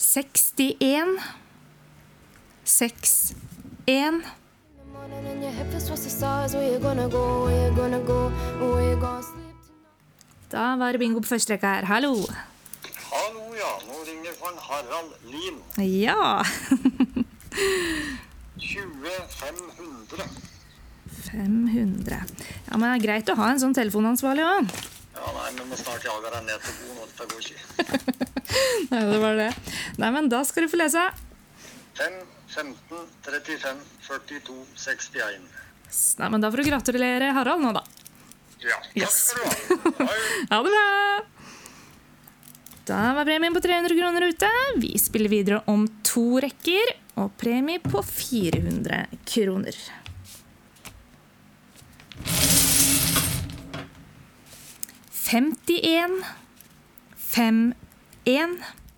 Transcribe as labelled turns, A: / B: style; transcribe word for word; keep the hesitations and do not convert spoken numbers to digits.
A: sekstien, seks, en. Da var det bingo på første rekka her. Hallo.
B: Hallo, ja. Nå ringer van Harald Lien.
A: Ja.
B: tjue fem hundre.
A: fem hundre. Ja, men det er greit å ha en sånn telefonansvarlig også.
B: Ja, nei, men må snart jage deg ned til bo nå, det går ikke.
A: Nei, det var det. Nei, men da skal du få lese.
B: fem, femten, trettifem, førtito, sekstien.
A: Nei, men da får du gratulere Harald nå da.
B: Ja, takk
A: Yes.
B: skal du ha. Hei.
A: Ha det bra! Da var premien på tre hundre kroner ute. Vi spiller videre om to rekker, og premie på fire hundre kroner. femtien, fem, en.